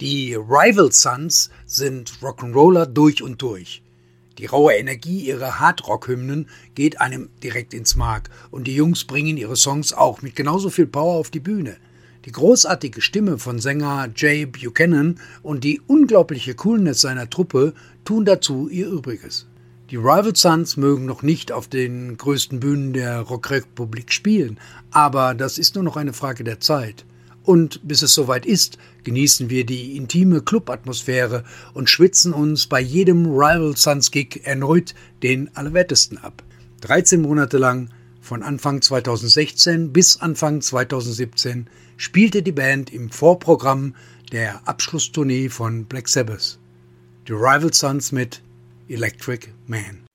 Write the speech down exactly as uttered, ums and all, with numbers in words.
Die Rival Sons sind Rock'n'Roller durch und durch. Die raue Energie ihrer Hardrock-Hymnen geht einem direkt ins Mark und die Jungs bringen ihre Songs auch mit genauso viel Power auf die Bühne. Die großartige Stimme von Sänger Jay Buchanan und die unglaubliche Coolness seiner Truppe tun dazu ihr Übriges. Die Rival Sons mögen noch nicht auf den größten Bühnen der Rockrepublik spielen, aber das ist nur noch eine Frage der Zeit. Und bis es soweit ist, genießen wir die intime Clubatmosphäre und schwitzen uns bei jedem Rival Sons Gig erneut den Allerwertesten ab. dreizehn Monate lang, von Anfang zweitausendsechzehn bis Anfang zweitausendsiebzehn, spielte die Band im Vorprogramm der Abschlusstournee von Black Sabbath. Die Rival Sons mit Electric Man.